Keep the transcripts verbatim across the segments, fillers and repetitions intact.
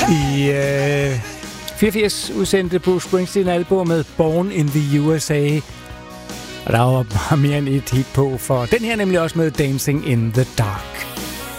I øh, fireogfirs udsendte Bruce Springsteen-albumet Born in the U S A. Og der var bare mere end et hit på, for den her nemlig også med Dancing in the Dark.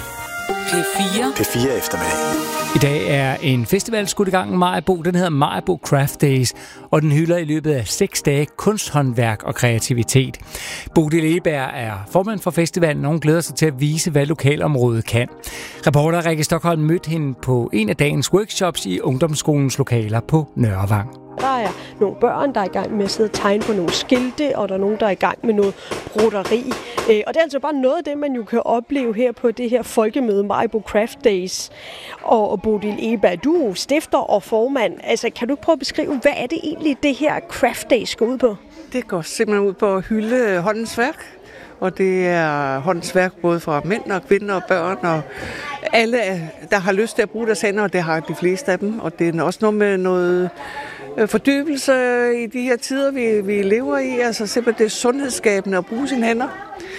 P fire. P fire eftermiddag. I dag er en festival skudt i gang i Maribo. Den hedder Maribo Craft Days, og den hylder i løbet af seks dage kunsthåndværk og kreativitet. Bodil Egeberg er formand for festivalen, og hun glæder sig til at vise, hvad lokalområdet kan. Reporter Rikke Stockholm mødte hende på en af dagens workshops i ungdomsskolens lokaler på Nørrevang. Der er nogle børn, der er i gang med at sidde og tegne på nogle skilte, og der er nogen, der er i gang med noget broderi. Og det er altså bare noget af det, man jo kan opleve her på det her folkemøde, Maribo Craft Days. Og Bodil Egeberg, du er stifter og formand. Altså, kan du prøve at beskrive, hvad er det egentlig, det her Craft Days går ud på? Det går simpelthen ud på at hylde håndens værk. Og det er håndens værk både fra mænd og kvinder og børn og alle, der har lyst til at bruge deres hænder, og det har de fleste af dem. Og det er også noget med noget fordybelse i de her tider, vi, vi lever i. Altså simpelthen det sundhedsskabende at bruge sine hænder.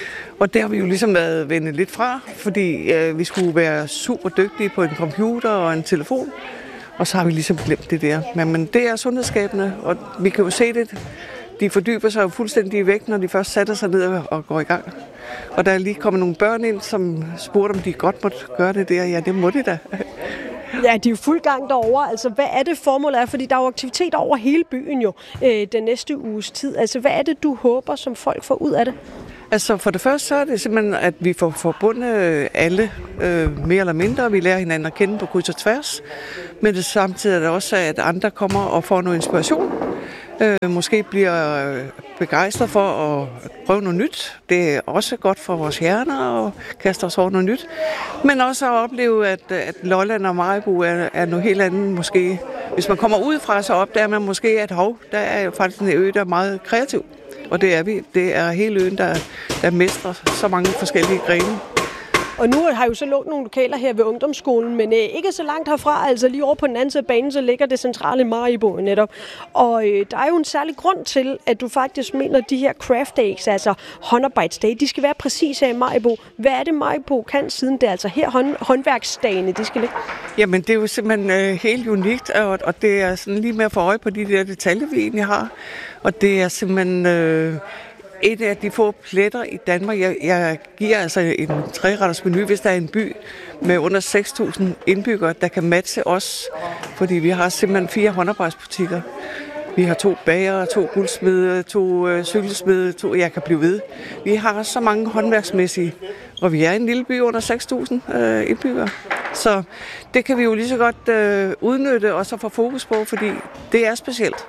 Og det har vi jo ligesom været vendt lidt fra, fordi øh, vi skulle være super dygtige på en computer og en telefon. Og så har vi ligesom glemt det der. Men, men det er sundhedsskabende, og vi kan jo se det. De fordyber sig jo fuldstændig væk, når de først sætter sig ned og går i gang. Og der er lige kommet nogle børn ind, som spurgte, om de godt måtte gøre det der. Ja, det må de da. Ja, de er jo fuld gang derovre. Altså, hvad er det formålet er? Fordi der er jo aktivitet over hele byen jo øh, den næste uges tid. Altså, hvad er det, du håber, som folk får ud af det? Altså, for det første så er det simpelthen, at vi får forbundet alle øh, mere eller mindre. Vi lærer hinanden at kende på kryds og tværs. Men det samtidig er det også, at andre kommer og får noget inspiration. Øh, måske bliver begejstret for at prøve noget nyt. Det er også godt for vores hjerner at kaste os over noget nyt. Men også at opleve, at, at Lolland og Maribo er, er noget helt andet måske. Hvis man kommer udefra, så opdager man måske, at hov, der er jo faktisk en ø, der er meget kreativ. Og det er vi. Det er hele øen, der, der mestrer så mange forskellige grene. Og nu har jo så lukket nogle lokaler her ved ungdomsskolen, men øh, ikke så langt herfra, altså lige over på den anden side af banen, så ligger det centrale Maribo netop. Og øh, der er jo en særlig grund til, at du faktisk mener, at de her craft days, altså håndarbejdsdage, de skal være præcis her i Maribo. Hvad er det, Maribo kan, siden det er altså her hånd, håndværksdagene, de skal ligge? Jamen, det er jo simpelthen øh, helt unikt, og, og det er sådan lige med at få øje på de der detaljer, vi egentlig har. Og det er simpelthen Øh, et af de få pletter i Danmark. Jeg, jeg giver altså en treretters menu, hvis der er en by med under seks tusind indbyggere, der kan matche os. Fordi vi har simpelthen fire håndarbejdsbutikker. Vi har to bagere, to guldsmede, to øh, cykelsmede, to, jeg kan blive ved. Vi har så mange håndværksmæssige, og vi er en lille by under seks tusind øh, indbyggere. Så det kan vi jo lige så godt øh, udnytte og så få fokus på, fordi det er specielt.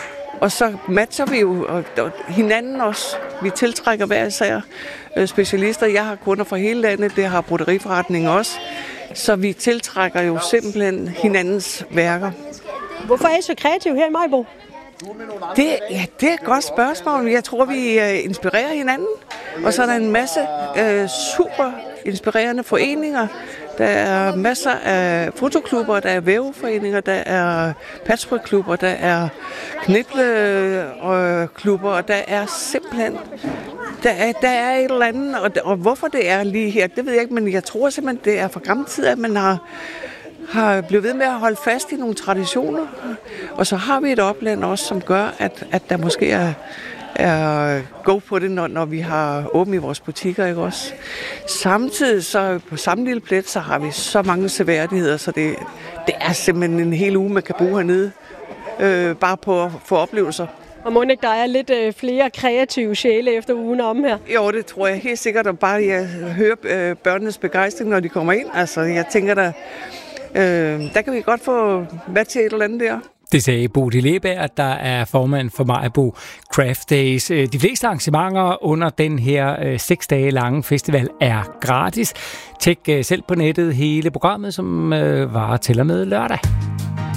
Og så matcher vi jo hinanden også. Vi tiltrækker hver især specialister. Jeg har kunder fra hele landet, det har broderiforretninger også. Så vi tiltrækker jo simpelthen hinandens værker. Hvorfor er I så kreative her i Maribo? Det, ja, det er et godt spørgsmål. Jeg tror, vi inspirerer hinanden. Og så er der en masse uh, super inspirerende foreninger. Der er masser af fotoklubber, der er væveforeninger, der er patchworkklubber, der er knipleklubber, og der er simpelthen der er, der er et eller andet, og, og hvorfor det er lige her, det ved jeg ikke, men jeg tror simpelthen, det er fra gammel tid, at man har, har blevet ved med at holde fast i nogle traditioner, og så har vi et opland også, som gør, at, at der måske er er go på det, når, når vi har åbent i vores butikker, ikke også? Samtidig så på samme lille plet, så har vi så mange seværdigheder, så det, det er simpelthen en hel uge, man kan bruge hernede, øh, bare på at få oplevelser. Og må ikke, der er lidt øh, flere kreative sjæle efter ugen om her? Jo, det tror jeg helt sikkert, og bare jeg hører øh, børnenes begejstring, når de kommer ind. Altså, jeg tænker, der, øh, der kan vi godt få hvad til et eller andet der. Det sagde Bodil Egeberg, der er formand for Maribo Craft Days. De fleste arrangementer under den her seks dage lange festival er gratis. Tjek selv på nettet hele programmet, som varer til og med lørdag.